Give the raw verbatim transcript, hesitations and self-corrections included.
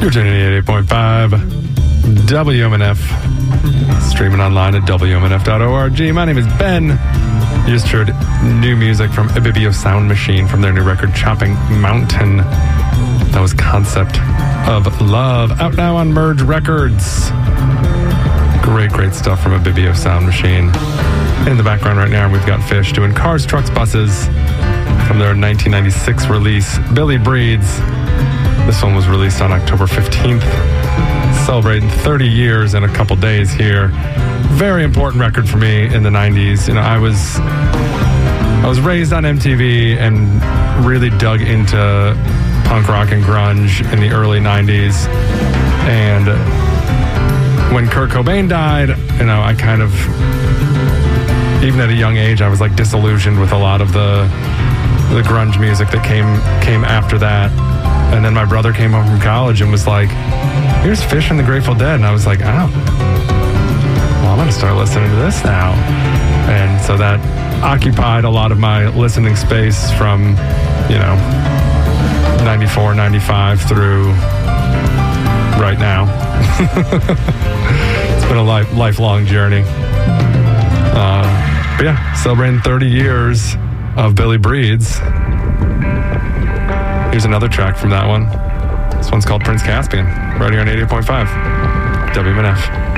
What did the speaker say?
You're tuning in eighty-eight point five W M N F. Streaming online at W M N F dot org. My name is Ben. You just heard new music from Ibibio Sound Machine from their new record, Chopping Mountain. That was Concept of Love. Out now on Merge Records. Great, great stuff from Ibibio Sound Machine. In the background right now, we've got Fish doing Cars, Trucks, Buses from their nineteen ninety-six release, Billy Breeds. This one was released on October fifteenth, celebrating thirty years in a couple days here. Very important record for me in the nineties. You know, I was I was raised on M T V and really dug into punk rock and grunge in the early nineties. And when Kurt Cobain died, you know, I kind of, even at a young age, I was like disillusioned with a lot of the the grunge music that came came after that. And then my brother came home from college and was like, here's Fish and the Grateful Dead. And I was like, oh, well, I'm going to start listening to this now. And so that occupied a lot of my listening space from, you know, ninety-four, ninety-five through right now. It's been a life, lifelong journey. Uh, but yeah, celebrating thirty years of Billy Breeds. Here's another track from that one. This one's called Prince Caspian, right here on eighty-eight point five W M N F.